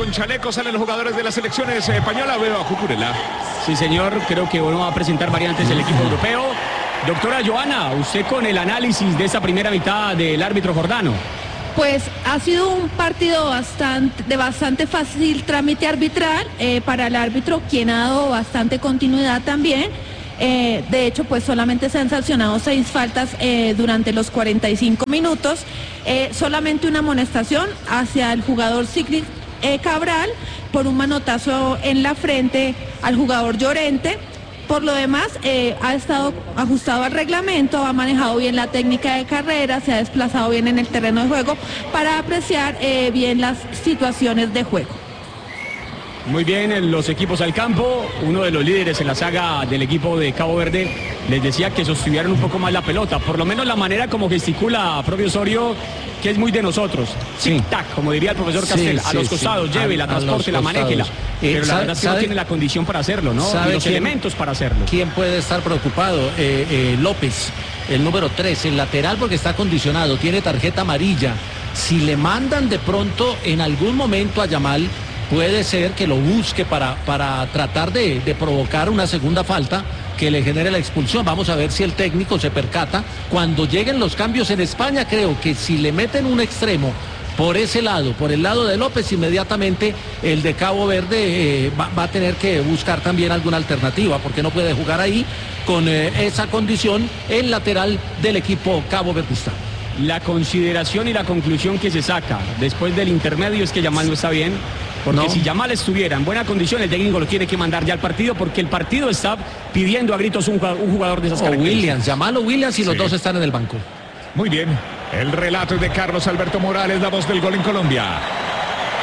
con chaleco salen los jugadores de las selecciones española. Veo a Cucurella. Sí, señor, creo que bueno, va a presentar variantes del equipo europeo. Doctora Joana, usted con el análisis de esa primera mitad del árbitro Jordano. Pues ha sido un partido de bastante fácil trámite arbitral para el árbitro, quien ha dado bastante continuidad también. De hecho, pues solamente se han sancionado 6 faltas durante los 45 minutos. Solamente una amonestación hacia el jugador Sigrid Cabral por un manotazo en la frente al jugador Llorente. Por lo demás, ha estado ajustado al reglamento, ha manejado bien la técnica de carrera, se ha desplazado bien en el terreno de juego para apreciar bien las situaciones de juego. Muy bien, los equipos al campo. Uno de los líderes en la saga del equipo de Cabo Verde les decía que sostuvieran un poco más la pelota, por lo menos la manera como gesticula propio Osorio, que es muy de nosotros. Sí. Tic-tac, como diría el profesor Castel, a los costados, llévela, transportela, manéjela. Pero la verdad es que no tiene la condición para hacerlo, ¿no? Y los elementos para hacerlo. ¿Quién puede estar preocupado? López, el número 3, el lateral, porque está condicionado, tiene tarjeta amarilla. Si le mandan de pronto en algún momento a Yamal, puede ser que lo busque para tratar de provocar una segunda falta que le genere la expulsión. Vamos a ver si el técnico se percata. Cuando lleguen los cambios en España, creo que si le meten un extremo por ese lado, por el lado de López, inmediatamente el de Cabo Verde va a tener que buscar también alguna alternativa, porque no puede jugar ahí con esa condición el lateral del equipo caboverdista. La consideración y la conclusión que se saca después del intermedio es que Yamal no está bien. Porque si Yamal estuviera en buena condición, el técnico lo tiene que mandar ya al partido, porque el partido está pidiendo a gritos un jugador de esas características. Williams, Yamal o Williams, y los dos están en el banco. Muy bien. El relato es de Carlos Alberto Morales, la voz del gol en Colombia.